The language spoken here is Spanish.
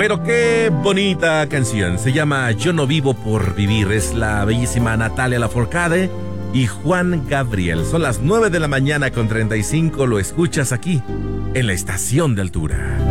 Pero qué bonita canción. Se llama Yo no vivo por vivir. Es la bellísima Natalia Lafourcade y Juan Gabriel. Son las 9 de la mañana con 35. Lo escuchas aquí, en la Estación de Altura.